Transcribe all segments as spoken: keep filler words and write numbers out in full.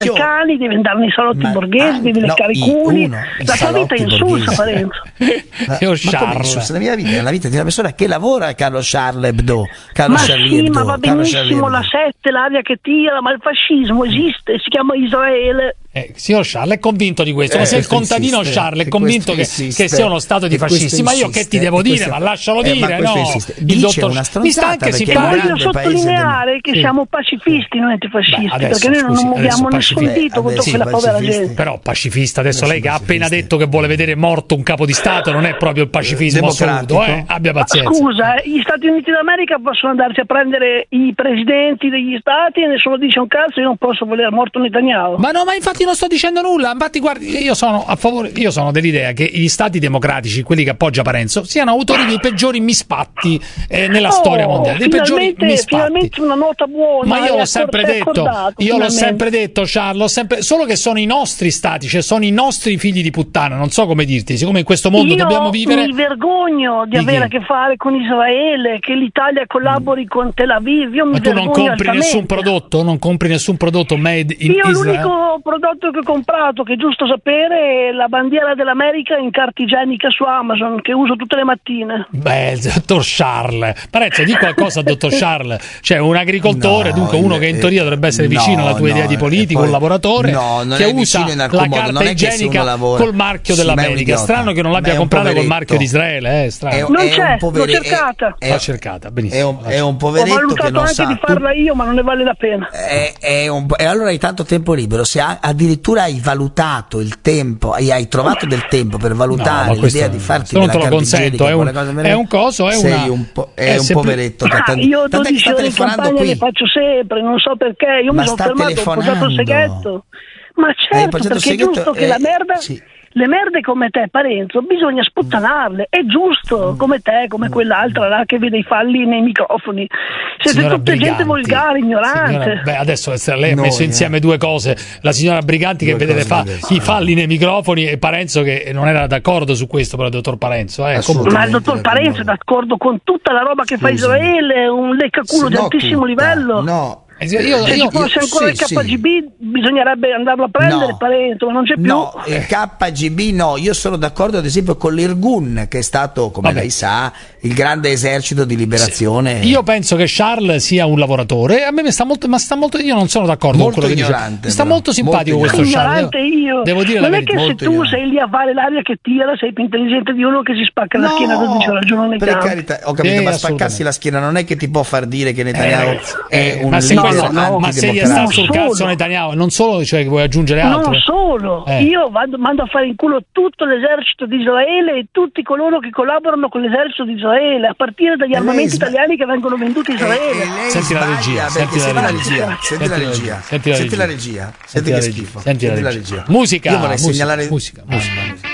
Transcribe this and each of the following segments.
essere cani, devi andare nei salotti ma, borghesi, ah, devi no, leccare i culi. Uno, la tua vita è insulsa, Parenzo. Ma, ma come insulsa? La mia vita è la vita di una persona che lavora a Carlo Charlie Hebdo. Carlo ma Charlie sì, Hebdo, ma va benissimo la sette, l'aria che tira, ma il fascismo esiste, si chiama Israele. Eh, signor Charles è convinto di questo, eh, ma se il contadino insiste, Charles è convento che, che sia uno stato di fascisti, ma io che ti devo dire? Questo, ma lascialo eh, dire, ma no? Il dottor mi sta anche si fa. Voglio sottolineare del... che sì. siamo pacifisti, non antifascisti, Beh, adesso, perché noi non scusi, muoviamo nessun dito contro sì, quella povera gente. Però pacifista, adesso, adesso lei che ha appena detto che vuole vedere morto un capo di Stato, non è proprio il pacifismo assoluto, eh? Abbia pazienza. Ma scusa, gli Stati Uniti d'America possono andarsi a prendere i presidenti degli stati e nessuno dice un cazzo, io non posso voler morto Netanyahu. Ma no, ma infatti non sto dicendo nulla. Infatti, guardi, io sono a favore, io sono dell'idea che gli stati democratici, quelli che appoggia Parenzo, siano autori dei peggiori misfatti eh, nella oh, storia mondiale. Dei peggiori misfatti. Finalmente una nota buona. Ma io l'ho sempre detto, accordato, io finalmente. l'ho sempre detto, Charles, sempre, solo che sono i nostri stati, cioè sono i nostri figli di puttana. Non so come dirti, siccome in questo mondo io dobbiamo vivere. Mi vergogno di, di avere a che fare con Israele, che l'Italia collabori mm. con Tel Aviv. Io mi Ma tu non compri altamente. nessun prodotto? Non compri nessun prodotto made in io Israel? Io l'unico prodotto che ho comprato, che è giusto sapere, è la bandiera dell'America in carta igienica su Amazon, che uso tutte le mattine. Beh, dottor Charles, Parenzo, di qualcosa al dottor Charles. Cioè un agricoltore, no, dunque uno che in teoria dovrebbe essere vicino no, alla tua no, idea di politico, poi, un lavoratore no, che usa la modo. carta igienica col marchio sì, dell'America. Strano che non l'abbia comprata col marchio di Israele, eh, strano. È, non è c'è, povere... l'ho cercata. È, è, l'ho cercata, benissimo. È un, è un poveretto ho valutato che non anche sa. di farla io, ma non ne vale la pena. È, è un, e allora hai tanto tempo libero, se ha, addirittura hai valutato il tempo, hai, hai trovato del tempo per valutare no, l'idea di farti della carta igienica, è un, è un coso, è sei una, un, po', è è un poveretto che ah, io dodici ore in campagna le faccio sempre, non so perché, io ma mi sono fermato, ho posato il seghetto, ma certo, perché è giusto che eh, la merda sì. le merde come te, Parenzo, bisogna sputtanarle, è giusto, come te, come quell'altra là che vede i falli nei microfoni. Siete signora tutte Briganti, gente volgare, ignorante. Signora, beh, adesso lei ha Noi, messo insieme eh. due cose, la signora Briganti due che vede fa, i falli nei microfoni e Parenzo che non era d'accordo su questo, però il dottor Parenzo. Eh, ma il dottor Parenzo è d'accordo con tutta la roba che fa Israele, un leccaculo di altissimo tutta, livello. No. Io, io, se ci fosse ancora sì, il K G B sì. bisognerebbe andarlo a prendere, no. Parenzo, ma non c'è più. No, il K G B no, io sono d'accordo ad esempio con l'Irgun, che è stato, come Vabbè. lei sa, il grande esercito di liberazione. Sì. Io penso che Charles sia un lavoratore, a me mi sta molto, ma sta molto, io non sono d'accordo molto con quello che dice. Mi sta però. molto simpatico molto questo Charles. Io. Devo dire non la è che molto se tu ignorante. sei lì a fare l'aria che tira, sei più intelligente di uno che si spacca la no, schiena da dice ragione nei per campi. carità, ho capito, sì, ma spaccarsi la schiena non è che ti può far dire che Netanyahu eh, è un ma se leader no, ma se gli sta sul cazzo Netanyahu, non solo, cioè che vuoi aggiungere altro. Non solo, eh. io vado, mando a fare in culo tutto l'esercito di Israele e tutti coloro che collaborano con l'esercito di Israele, a partire dagli armamenti sbag... italiani che vengono venduti a Israele. E, e senti la regia, senti la regia, senti la regia, senti la regia, senti che schifo, senti la regia. Musica, io vorrei segnalare musica, musica.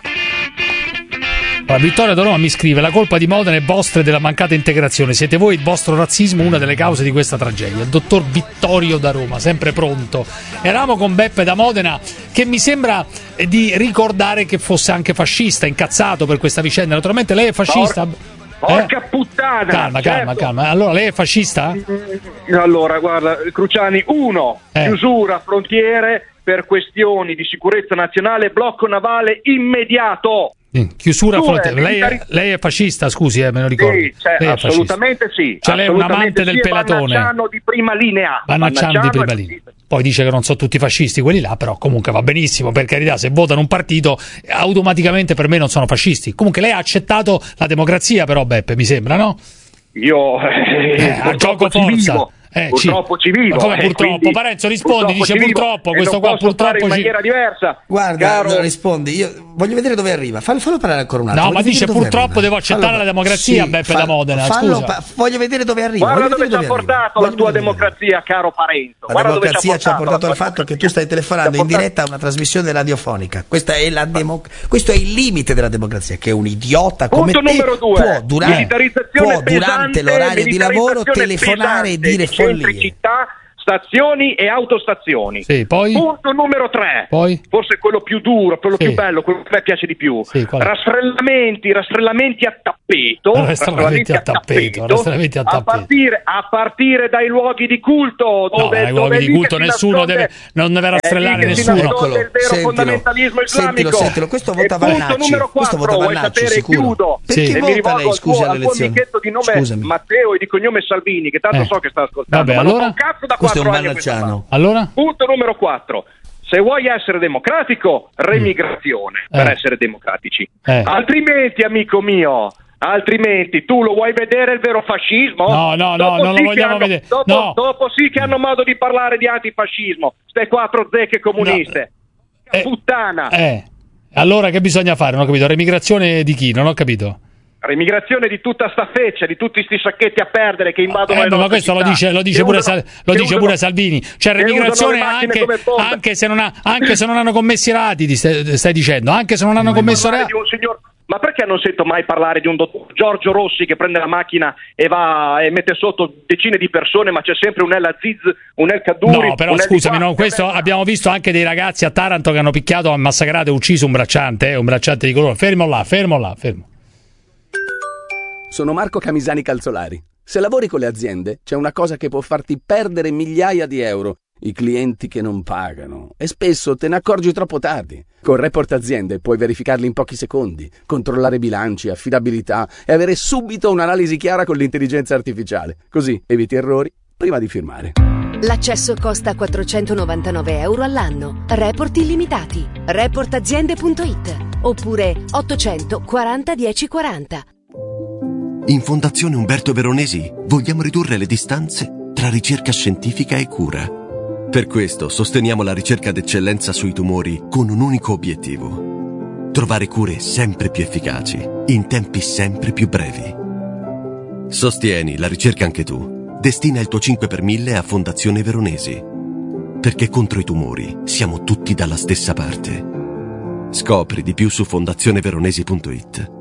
Allora, Vittoria da Roma mi scrive: la colpa di Modena è vostra e della mancata integrazione, siete voi, il vostro razzismo, una delle cause di questa tragedia. Il dottor Vittorio da Roma, sempre pronto. Eravamo con Beppe da Modena, che mi sembra di ricordare che fosse anche fascista, incazzato per questa vicenda. Naturalmente lei è fascista? Porca eh? puttana! Calma, certo. calma, calma. Allora, lei è fascista? Allora, guarda, Cruciani, uno, eh. chiusura frontiere per questioni di sicurezza nazionale, blocco navale immediato. Chiusura a frontiera. Lei, è, lei è fascista, scusi, eh, me lo ricordo. Sì, cioè, assolutamente sì. Cioè lei è un amante del sì, pelatone. Vannacciano di prima linea. Vannacciano di prima linea. Poi dice che non sono tutti fascisti quelli là, però comunque va benissimo, per carità, se votano un partito automaticamente per me non sono fascisti. Comunque lei ha accettato la democrazia, però Beppe, mi sembra, no? Io eh, eh, a gioco forza. Eh, purtroppo ci, ci vivo. Ma come eh, purtroppo? quindi, Rispondi, rispondi, dice purtroppo, e questo non qua posso purtroppo fare in ci... maniera diversa. Guarda, Caro... no, rispondi, io voglio vedere dove arriva. Fallo, fallo parlare ancora un attimo. No, ma dice purtroppo arriva. devo accettare fallo, la democrazia, sì, Beppe fallo, da Modena, fallo, scusa. Pa- voglio vedere dove arriva. Guarda dove ci ha portato la tua vedere. democrazia, caro Parenzo. La Guarda democrazia dove ci ha portato al fatto che tu stai telefonando in diretta a una trasmissione radiofonica. Questa è la democ- questo è il limite della democrazia, che un idiota come Punto te numero due, può durante, può, durante l'orario di lavoro telefonare e dire follie. Città stazioni e autostazioni. Sì, poi? Punto numero tre, poi? forse quello più duro, quello sì. più bello, quello che a me piace di più. Sì, rastrellamenti, rastrellamenti a tappeto, rastrellamenti a tappeto, rastrellamenti a tappeto. A partire, a partire dai luoghi di culto, dove, no, dai dove luoghi di culto nessuno deve, non deve rastrellare nessuno. Eccolo, il vero sentilo, fondamentalismo islamico. Sentilo, sentilo, questo vota Vannacci. Numero quattro, questo vota Vannacci, sapere, sicuro. Chiudo. Perché sì. vota mi rivolgo lei, scusi, alle al tuo amichetto di nome Scusami. Matteo e di cognome Salvini, che tanto eh. so che sta ascoltando. Vabbè, ma allora? non fa un cazzo da questo quattro è un anni. Allora? Punto numero quattro. Se vuoi essere democratico, remigrazione mm. per eh. essere democratici. Eh. Altrimenti, amico mio, altrimenti tu lo vuoi vedere il vero fascismo? No, no, no, dopo non sì lo vogliamo hanno, vedere. Dopo, no. dopo sì che hanno modo di parlare di antifascismo. Ste quattro zecche comuniste. No. Eh. Puttana. Eh. Allora che bisogna fare? Non ho capito. Remigrazione di chi? Non ho capito. Remigrazione di tutta sta feccia, di tutti sti sacchetti a perdere che invadono eh, le nostre ma questo città. lo dice, lo dice, pure, usano, Sal, lo dice usano, pure Salvini. Cioè remigrazione anche, anche, se non ha, anche se non hanno commesso reati, stai, stai dicendo, anche se non hanno commesso reati. Ma perché non sento mai parlare di un dottor Giorgio Rossi che prende la macchina e va e mette sotto decine di persone, ma c'è sempre un El Aziz, un El Kaddouri? No, però scusami, no, questo abbiamo visto anche dei ragazzi a Taranto che hanno picchiato, massacrato e ucciso un bracciante, eh, un bracciante di colore. Fermo là, fermo là, fermo. Sono Marco Camisani Calzolari. Se lavori con le aziende, c'è una cosa che può farti perdere migliaia di euro. I clienti che non pagano. E spesso te ne accorgi troppo tardi. Con Report Aziende puoi verificarli in pochi secondi, controllare bilanci, affidabilità e avere subito un'analisi chiara con l'intelligenza artificiale. Così eviti errori prima di firmare. L'accesso costa quattrocentonovantanove euro all'anno. Report illimitati. report aziende punto it oppure ottocento quaranta dieci quaranta. In Fondazione Umberto Veronesi vogliamo ridurre le distanze tra ricerca scientifica e cura. Per questo sosteniamo la ricerca d'eccellenza sui tumori con un unico obiettivo: trovare cure sempre più efficaci, in tempi sempre più brevi. Sostieni la ricerca anche tu. Destina il tuo cinque per mille a Fondazione Veronesi. Perché contro i tumori siamo tutti dalla stessa parte. Scopri di più su fondazione veronesi punto it.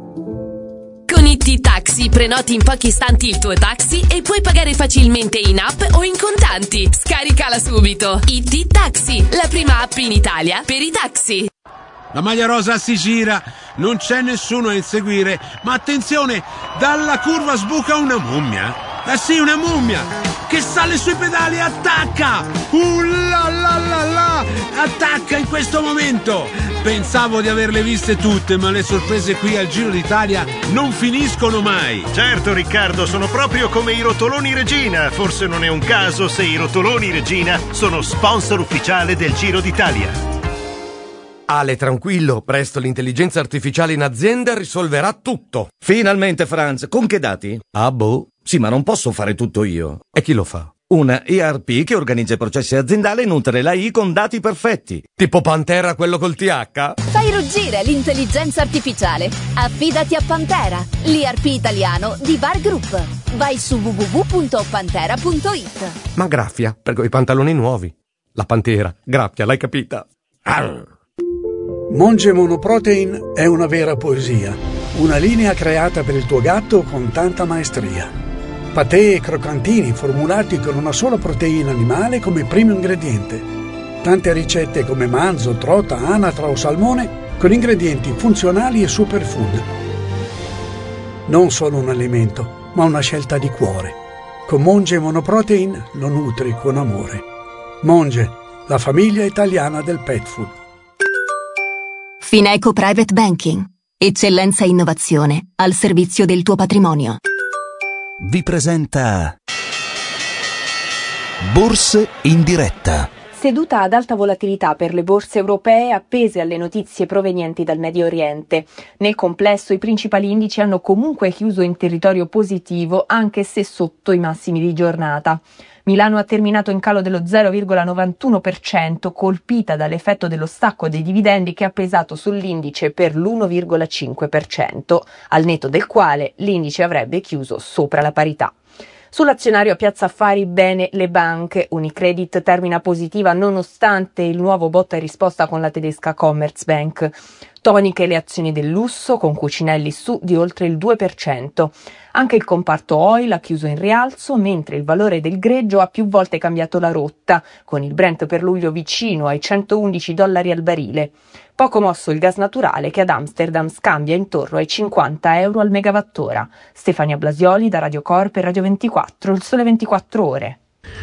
Con I T Taxi prenoti in pochi istanti il tuo taxi e puoi pagare facilmente in app o in contanti. Scaricala subito. I T Taxi, la prima app in Italia per i taxi. La maglia rosa si gira, non c'è nessuno a inseguire, ma attenzione, dalla curva sbuca una mummia. Eh sì, una mummia che sale sui pedali e attacca. Uh la la la la, attacca in questo momento. Pensavo di averle viste tutte, ma le sorprese qui al Giro d'Italia non finiscono mai. Certo Riccardo, sono proprio come i rotoloni Regina. Forse non è un caso se i rotoloni Regina sono sponsor ufficiale del Giro d'Italia. Ale, tranquillo, presto l'intelligenza artificiale in azienda risolverà tutto. Finalmente, Franz, con che dati? Ah, boh. Sì, ma non posso fare tutto io. E chi lo fa? Una E R P che organizza i processi aziendali e nutre l'A I con dati perfetti. Tipo Pantera, quello col T H? Fai ruggire l'intelligenza artificiale. Affidati a Pantera, l'E R P italiano di V A R Group. Vai su w w w punto pantera punto it. Ma graffia, per quei pantaloni nuovi. La Pantera, graffia, l'hai capita? Arr. Monge Monoprotein è una vera poesia, una linea creata per il tuo gatto con tanta maestria. Patè e croccantini formulati con una sola proteina animale come primo ingrediente. Tante ricette come manzo, trota, anatra o salmone con ingredienti funzionali e superfood. Non solo un alimento, ma una scelta di cuore. Con Monge Monoprotein lo nutri con amore. Monge, la famiglia italiana del pet food. Fineco Private Banking. Eccellenza e innovazione al servizio del tuo patrimonio. Vi presenta Borse in diretta. Seduta ad alta volatilità per le borse europee appese alle notizie provenienti dal Medio Oriente. Nel complesso i principali indici hanno comunque chiuso in territorio positivo, anche se sotto i massimi di giornata. Milano ha terminato in calo dello zero virgola novantuno per cento, colpita dall'effetto dello stacco dei dividendi che ha pesato sull'indice per l'uno virgola cinque per cento, al netto del quale l'indice avrebbe chiuso sopra la parità. Sull'azionario a Piazza Affari bene le banche. Unicredit termina positiva nonostante il nuovo botta e risposta con la tedesca Commerzbank. Toniche le azioni del lusso, con Cucinelli su di oltre il due per cento. Anche il comparto oil ha chiuso in rialzo, mentre il valore del greggio ha più volte cambiato la rotta, con il Brent per luglio vicino ai centoundici dollari al barile. Poco mosso il gas naturale, che ad Amsterdam scambia intorno ai cinquanta euro al megawattora. Stefania Blasioli da Radio Corp e Radio ventiquattro, il Sole ventiquattro Ore.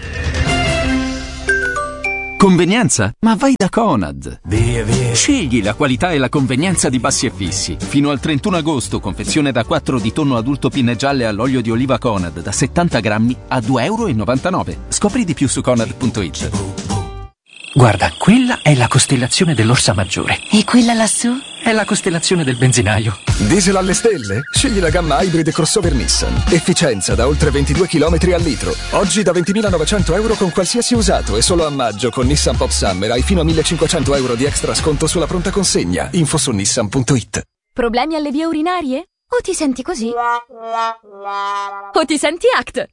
Convenienza? Ma vai da Conad. Via, via. Scegli la qualità e la convenienza di Bassi e Fissi. Fino al trentuno agosto, confezione da quattro di tonno adulto pinne gialle all'olio di oliva Conad da settanta grammi a due e novantanove euro. Scopri di più su conad punto it. Guarda, quella è la costellazione dell'Orsa Maggiore. E quella lassù? È la costellazione del benzinaio. Diesel alle stelle? Scegli la gamma Hybrid crossover Nissan. Efficienza da oltre ventidue chilometri al litro. Oggi da ventimilanovecento euro con qualsiasi usato e solo a maggio con Nissan Pop Summer hai fino a millecinquecento euro di extra sconto sulla pronta consegna. Info su nissan punto it. Problemi alle vie urinarie? O ti senti così? O ti senti A C T?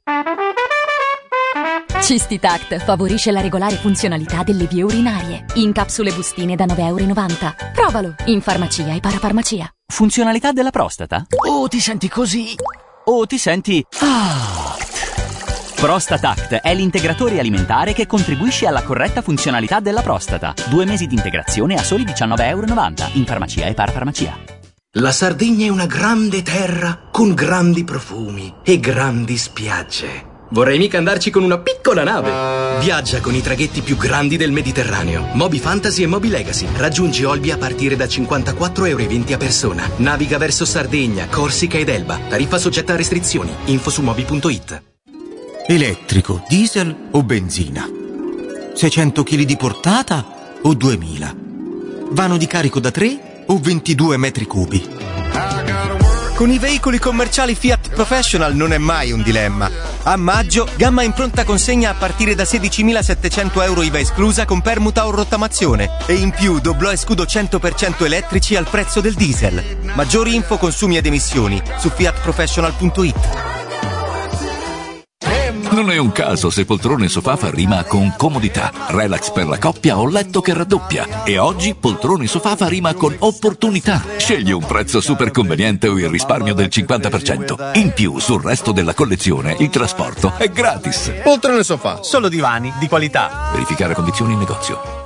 Cistitact favorisce la regolare funzionalità delle vie urinarie. In capsule bustine da nove e novanta euro. Provalo in farmacia e parafarmacia. Funzionalità della prostata? O ti senti così? O ti senti A C T? Prostatact è l'integratore alimentare che contribuisce alla corretta funzionalità della prostata. Due mesi di integrazione a soli diciannove e novanta euro in farmacia e parafarmacia. La Sardegna è una grande terra con grandi profumi e grandi spiagge. Vorrei mica andarci con una piccola nave. Viaggia con i traghetti più grandi del Mediterraneo. Moby Fantasy e Moby Legacy. Raggiungi Olbia a partire da cinquantaquattro e venti euro a persona. Naviga verso Sardegna, Corsica ed Elba. Tariffa soggetta a restrizioni. Info su moby punto it. Elettrico, diesel o benzina? seicento chili di portata o duemila? Vano di carico da tre o ventidue metri cubi? Con i veicoli commerciali Fiat Professional non è mai un dilemma. A maggio, gamma in pronta consegna a partire da sedicimilasettecento euro I V A esclusa con permuta o rottamazione. E in più doblò e scudo cento per cento elettrici al prezzo del diesel. Maggiori info, consumi ed emissioni su fiat professional punto it. Non è un caso se poltrone sofà fa rima con comodità, relax per la coppia o letto che raddoppia. E oggi poltrone sofà fa rima con opportunità. Scegli un prezzo super conveniente o il risparmio del cinquanta per cento. In più, sul resto della collezione, il trasporto è gratis. Poltrone sofà, solo divani di qualità. Verificare condizioni in negozio.